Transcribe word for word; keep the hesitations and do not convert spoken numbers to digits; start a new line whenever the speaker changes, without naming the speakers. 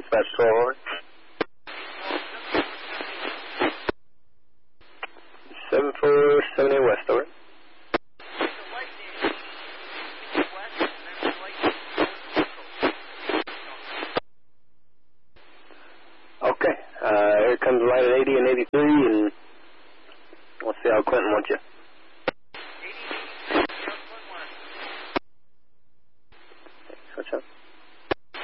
Dispatch twelve over. seven four seven eight West, over. Okay, uh, here comes light at eighty and eighty-three, and we'll see how Clinton wants you.